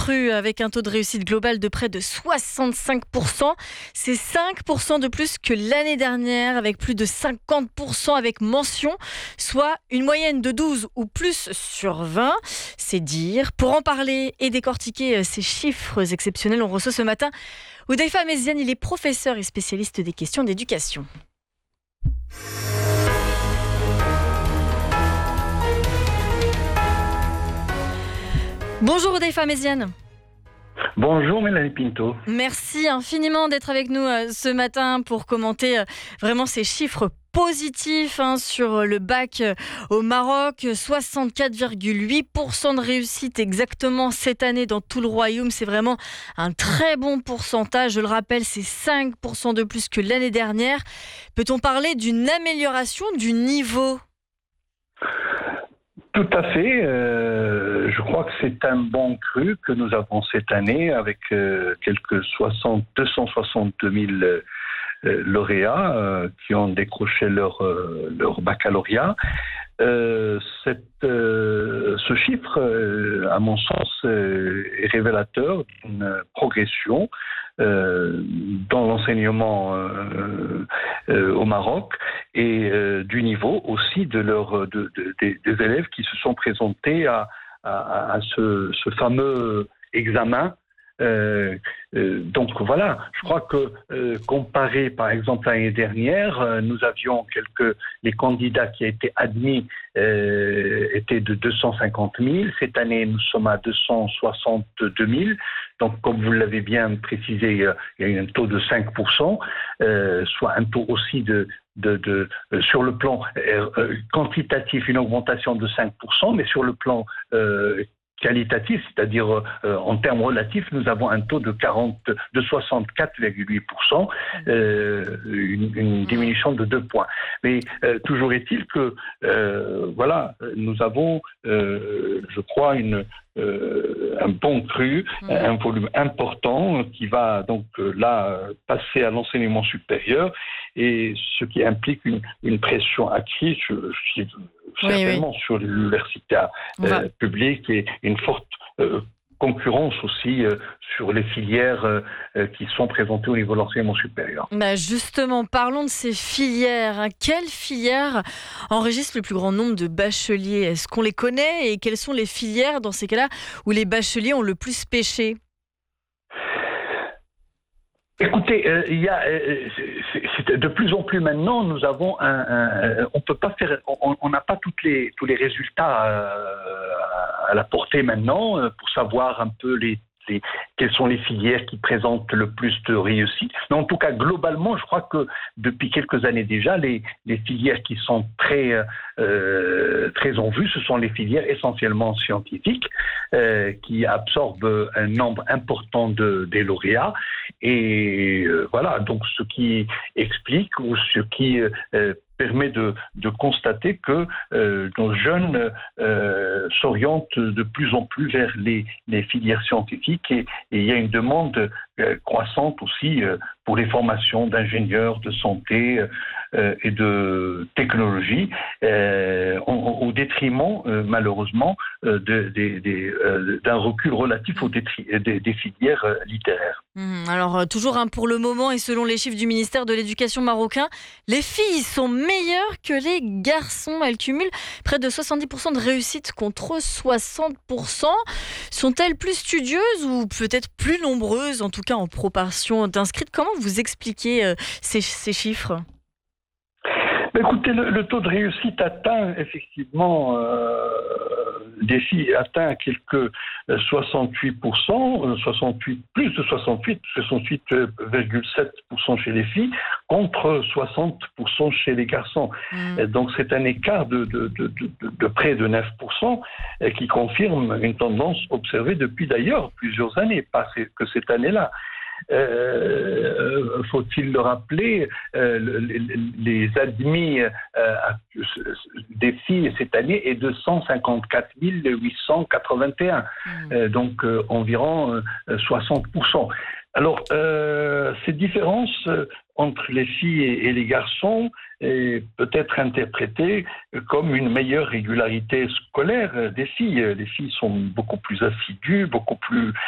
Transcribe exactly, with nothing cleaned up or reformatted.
cru avec un taux de réussite global de près de soixante-cinq pour cent. C'est cinq pour cent de plus que l'année dernière avec plus de cinquante pour cent avec mention, soit une moyenne de douze ou plus sur vingt. C'est dire. Pour en parler et décortiquer ces chiffres exceptionnels, on reçoit ce matin Hudhaifa Mezziane. Il est professeur et spécialiste des questions d'éducation. Bonjour Hudhaifa Mezziane. Bonjour Mélanie Pinto. Merci infiniment d'être avec nous euh, ce matin pour commenter euh, vraiment ces chiffres positifs hein, sur le bac euh, au Maroc. soixante-quatre virgule huit pour cent de réussite exactement cette année dans tout le royaume. C'est vraiment un très bon pourcentage. Je le rappelle, c'est cinq pour cent de plus que l'année dernière. Peut-on parler d'une amélioration du niveau ? Tout à fait. Euh, je crois que c'est un bon cru que nous avons cette année avec euh, quelques soixante, deux cent soixante-deux mille euh, lauréats euh, qui ont décroché leur, euh, leur baccalauréat. Euh, cette, euh, ce chiffre, euh, à mon sens, euh, est révélateur d'une progression euh, dans l'enseignement euh, euh, au Maroc et euh, du niveau aussi de leur, de, de, des, des élèves qui se sont présentés à, à, à ce, ce fameux examen. Euh, euh, donc voilà, je crois que euh, comparé par exemple à l'année dernière, euh, nous avions quelques les candidats qui étaient admis euh, étaient de deux cent cinquante mille. Cette année, nous sommes à deux cent soixante-deux mille. Donc, comme vous l'avez bien précisé, euh, il y a un taux de cinq pour cent, euh, soit un taux aussi de De, de, euh, sur le plan euh, quantitatif, une augmentation de cinq pour cent, mais sur le plan euh, qualitatif, c'est-à-dire euh, en termes relatifs, nous avons un taux de, quarante, de soixante-quatre virgule huit pour cent, euh, une, une diminution de deux points. Mais euh, toujours est-il que, euh, voilà, nous avons, euh, je crois, une, euh, un bon cru, mmh. un volume important qui va donc euh, là passer à l'enseignement supérieur, et ce qui implique une, une pression accrue sur, sur, certainement oui, oui. sur l'université euh, publique et une forte euh, concurrence aussi euh, sur les filières euh, qui sont présentées au niveau de l'enseignement supérieur. Bah justement, parlons de ces filières. Quelles filières enregistrent le plus grand nombre de bacheliers ? Est-ce qu'on les connaît et quelles sont les filières dans ces cas-là où les bacheliers ont le plus pêché ? Écoutez, euh, il y a euh, c'est, c'est de plus en plus maintenant, nous avons un, un on peut pas faire, on n'a pas toutes les tous les résultats euh, à la portée maintenant euh, pour savoir un peu les, les quelles sont les filières qui présentent le plus de réussite. Mais en tout cas, globalement, je crois que depuis quelques années déjà, les les filières qui sont très euh, très en vue, ce sont les filières essentiellement scientifiques euh, qui absorbent un nombre important de des lauréats. Et euh, voilà, donc ce qui explique ou ce qui euh, permet de, de constater que euh, nos jeunes euh, s'orientent de plus en plus vers les, les filières scientifiques et, et il y a une demande euh, croissante aussi euh, pour les formations d'ingénieurs, de santé euh, et de technologie, euh, au, au détriment euh, malheureusement euh, de, de, de, euh, d'un recul relatif au détri- des, des filières euh, littéraires. Mmh, alors toujours hein, pour le moment et selon les chiffres du ministère de l'Éducation marocain, les filles sont meilleures que les garçons. Elles cumulent près de soixante-dix pour cent de réussite contre soixante pour cent. Sont-elles plus studieuses ou peut-être plus nombreuses, en tout cas en proportion d'inscrites ? Comment vous expliquez euh, ces, ces chiffres ? Écoutez, le, le taux de réussite atteint effectivement euh, des filles atteint quelques soixante-huit pour cent, soixante-huit, plus de soixante-huit, soixante-huit virgule sept pour cent chez les filles, contre soixante pour cent chez les garçons. Mmh. Donc c'est un écart de, de, de, de, de près de neuf pour cent qui confirme une tendance observée depuis d'ailleurs plusieurs années, pas que cette année-là. Euh, faut-il le rappeler, euh, les, les admis euh, des filles cette année est de cent cinquante-quatre mille huit cent quatre-vingt-un, mmh. euh, donc euh, environ euh, soixante pour cent. Alors, euh, ces différences euh, entre les filles et, et les garçons est peut-être interprétée comme une meilleure régularité scolaire des filles. Les filles sont beaucoup plus assidues, beaucoup plus